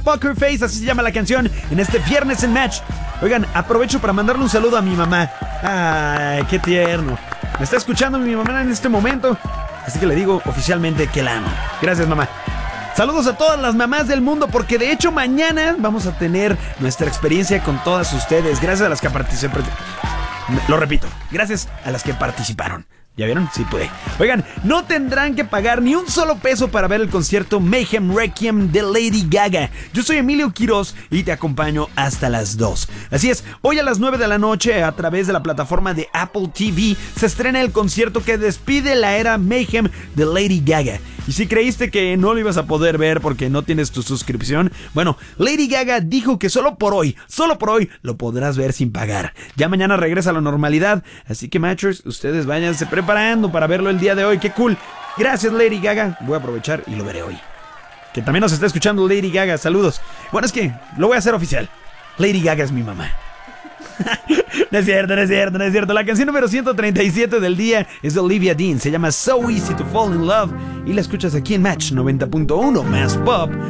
Poker Face, así se llama la canción, en este viernes en Match. Oigan, aprovecho para mandarle un saludo a mi mamá. Ay, qué tierno. Me está escuchando mi mamá en este momento, así que le digo oficialmente que la amo. Gracias, mamá. Saludos a todas las mamás del mundo, porque de hecho mañana vamos a tener nuestra experiencia con todas ustedes. Gracias a las que participaron. Lo repito, gracias a las que participaron. ¿Ya vieron? Sí pude. Oigan, no tendrán que pagar ni un solo peso para ver el concierto Mayhem Requiem de Lady Gaga. Yo soy Emilio Quiroz y te acompaño hasta las 2. Así es, hoy a las 9 de la noche, a través de la plataforma de Apple TV, se estrena el concierto que despide la era Mayhem de Lady Gaga. Y si creíste que no lo ibas a poder ver porque no tienes tu suscripción, bueno, Lady Gaga dijo que solo por hoy, lo podrás ver sin pagar. Ya mañana regresa a la normalidad, así que Matchers, ustedes váyanse preparando para verlo el día de hoy. ¡Qué cool! Gracias, Lady Gaga. Voy a aprovechar y lo veré hoy. Que también nos está escuchando Lady Gaga. Saludos. Bueno, es que lo voy a hacer oficial. Lady Gaga es mi mamá. No es cierto. La canción número 137 del día es de Olivia Dean. Se llama So Easy to Fall in Love y la escuchas aquí en Match 90.1 Más Pop.